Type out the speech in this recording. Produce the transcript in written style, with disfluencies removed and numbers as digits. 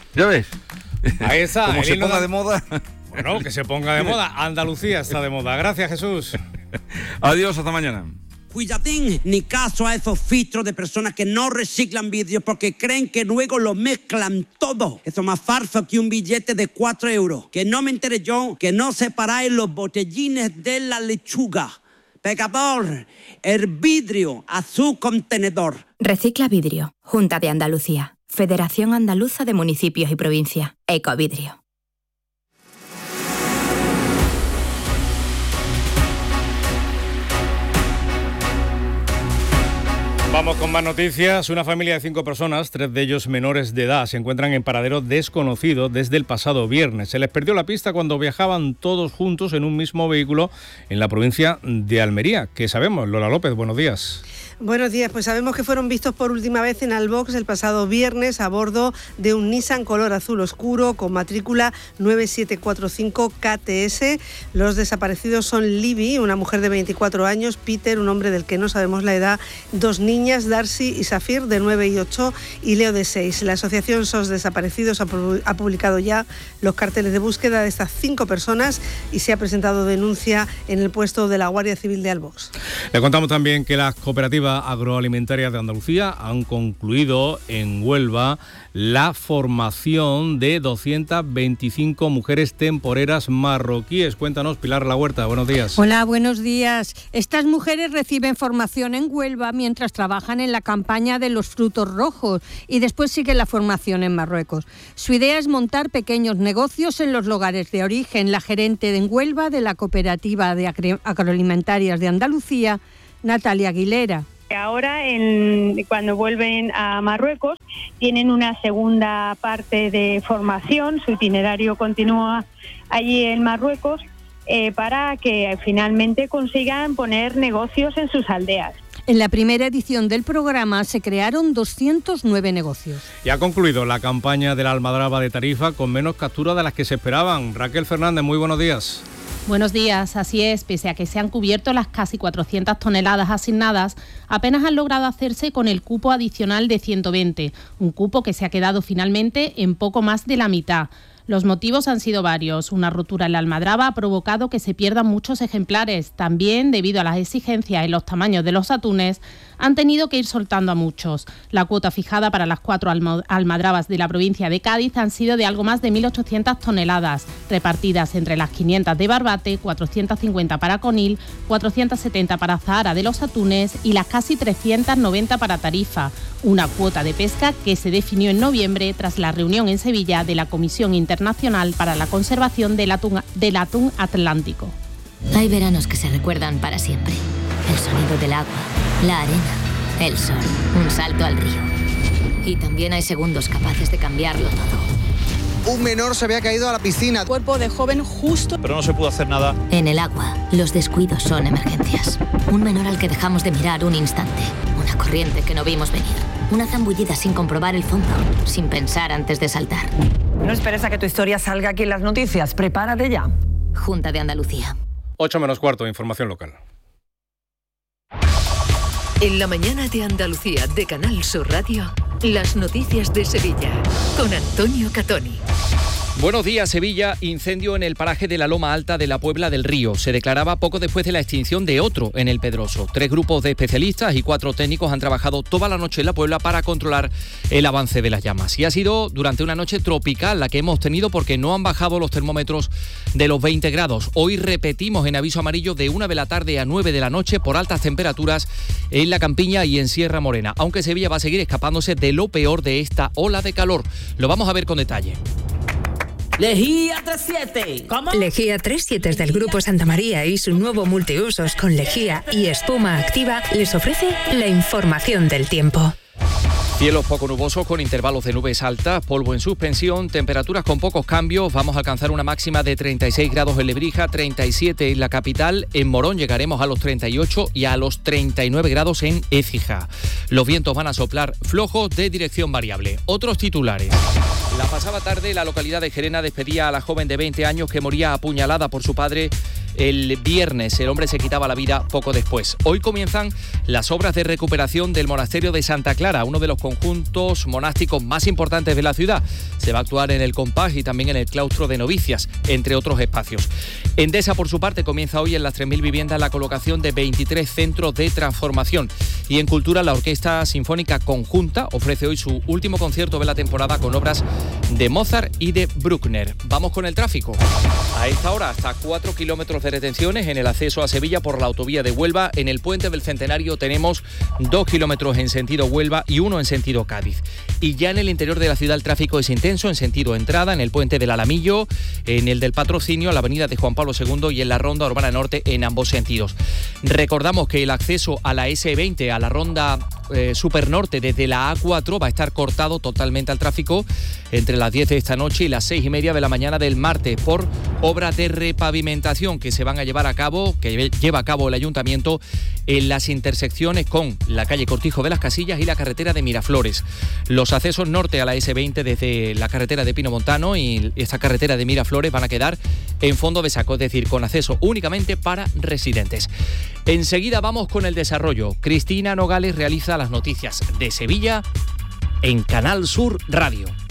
Ya ves. Ahí está. Como se ponga de moda. Bueno, que se ponga de moda. Andalucía está de moda. Gracias, Jesús. Adiós, hasta mañana. Cuidadín, ni caso a esos filtros de personas que no reciclan vídeos porque creen que luego lo mezclan todo. Eso es más falso que un billete de 4 euros. Que no me enteré yo, que no separáis los botellines de la lechuga. Pecador, el vidrio a su contenedor. Recicla Vidrio, Junta de Andalucía, Federación Andaluza de Municipios y Provincias, Ecovidrio. Vamos con más noticias. Una familia de 5 personas, 3 de ellos menores de edad, se encuentran en paradero desconocido desde el pasado viernes. Se les perdió la pista cuando viajaban todos juntos en un mismo vehículo en la provincia de Almería. ¿Qué sabemos? Lola López, buenos días. Buenos días, pues sabemos que fueron vistos por última vez en Albox el pasado viernes a bordo de un Nissan color azul oscuro con matrícula 9745 KTS. Los desaparecidos son Libby, una mujer de 24 años, Peter, un hombre del que no sabemos la edad, 2 niñas, Darcy y Safir, de 9 y 8, y Leo, de 6. La asociación SOS Desaparecidos ha publicado ya los carteles de búsqueda de estas 5 personas y se ha presentado denuncia en el puesto de la Guardia Civil de Albox. Le contamos también que las cooperativas agroalimentarias de Andalucía han concluido en Huelva la formación de 225 mujeres temporeras marroquíes. Cuéntanos, Pilar La Huerta, buenos días. Hola, buenos días. Estas mujeres reciben formación en Huelva mientras trabajan en la campaña de los frutos rojos y después siguen la formación en Marruecos. Su idea es montar pequeños negocios en los lugares de origen. La gerente en Huelva de la Cooperativa de Agroalimentarias de Andalucía, Natalia Aguilera. Ahora, cuando vuelven a Marruecos, tienen una segunda parte de formación. Su itinerario continúa allí en Marruecos para que finalmente consigan poner negocios en sus aldeas. En la primera edición del programa se crearon 209 negocios. Y ha concluido la campaña de la almadraba de Tarifa con menos capturas de las que se esperaban. Raquel Fernández, muy buenos días. Buenos días, así es, pese a que se han cubierto las casi 400 toneladas asignadas, apenas han logrado hacerse con el cupo adicional de 120, un cupo que se ha quedado finalmente en poco más de la mitad. Los motivos han sido varios. Una rotura en la almadraba ha provocado que se pierdan muchos ejemplares. También, debido a las exigencias en los tamaños de los atunes, han tenido que ir soltando a muchos. La cuota fijada para las 4 almadrabas de la provincia de Cádiz han sido de algo más de 1.800 toneladas, repartidas entre las 500 de Barbate, 450 para Conil, 470 para Zahara de los Atunes y las casi 390 para Tarifa. Una cuota de pesca que se definió en noviembre tras la reunión en Sevilla de la Comisión Internacional para la Conservación del Atún Atlántico. Hay veranos que se recuerdan para siempre. El sonido del agua, la arena, el sol, un salto al río. Y también hay segundos capaces de cambiarlo todo. Un menor se había caído a la piscina. Cuerpo de joven justo. Pero no se pudo hacer nada. En el agua, los descuidos son emergencias. Un menor al que dejamos de mirar un instante. Una corriente que no vimos venir. Una zambullida sin comprobar el fondo, sin pensar antes de saltar. No esperes a que tu historia salga aquí en las noticias. Prepárate ya. Junta de Andalucía. 8 menos cuarto, información local. En la mañana de Andalucía de Canal Sur Radio, las noticias de Sevilla, con Antonio Catoni. Buenos días, Sevilla. Incendio en el paraje de la Loma Alta de la Puebla del Río. Se declaraba poco después de la extinción de otro en el Pedroso. 3 grupos de especialistas y 4 técnicos han trabajado toda la noche en la Puebla para controlar el avance de las llamas. Y ha sido durante una noche tropical la que hemos tenido porque no han bajado los termómetros de los 20 grados. Hoy repetimos en aviso amarillo de 1 de la tarde a 9 de la noche por altas temperaturas en la Campiña y en Sierra Morena. Aunque Sevilla va a seguir escapándose de lo peor de esta ola de calor. Lo vamos a ver con detalle. Lejía 37. ¿Cómo? Lejía 37 del Grupo Santa María y su nuevo multiusos con lejía y espuma activa les ofrece la información del tiempo. Cielos poco nubosos con intervalos de nubes altas, polvo en suspensión, temperaturas con pocos cambios. Vamos a alcanzar una máxima de 36 grados en Lebrija, 37 en la capital. En Morón llegaremos a los 38 y a los 39 grados en Écija. Los vientos van a soplar flojos de dirección variable. Otros titulares. La pasada tarde la localidad de Gerena despedía a la joven de 20 años que moría apuñalada por su padre El viernes el hombre se quitaba la vida poco después. Hoy comienzan las obras de recuperación del monasterio de Santa Clara, uno de los conjuntos monásticos más importantes de la ciudad. Se va a actuar en el Compás y también en el claustro de novicias, entre otros espacios. Endesa, por su parte, comienza hoy en las 3.000 viviendas la colocación de 23 centros de transformación. Y en cultura, la Orquesta Sinfónica Conjunta ofrece hoy su último concierto de la temporada con obras de Mozart y de Bruckner. Vamos con el tráfico. A esta hora, hasta 4 kilómetros de retenciones en el acceso a Sevilla por la autovía de Huelva. En el Puente del Centenario tenemos 2 kilómetros en sentido Huelva y 1 en sentido Cádiz. Y ya en el interior de la ciudad el tráfico es intenso en sentido entrada, en el Puente del Alamillo, en el del Patrocinio, la avenida de Juan Pablo II y en la Ronda Urbana Norte en ambos sentidos. Recordamos que el acceso a la S20, a la Ronda Supernorte desde la A4 va a estar cortado totalmente al tráfico entre las 10 de esta noche y las 6:30 de la mañana del martes por obras de repavimentación que se van a llevar a cabo, que lleva a cabo el Ayuntamiento en las intersecciones con la calle Cortijo de las Casillas y la carretera de Miraflores. Los accesos norte a la S20 desde la carretera de Pino Montano y esta carretera de Miraflores van a quedar en fondo de saco, es decir, con acceso únicamente para residentes. Enseguida vamos con el desarrollo. Cristina Nogales realiza las noticias de Sevilla en Canal Sur Radio.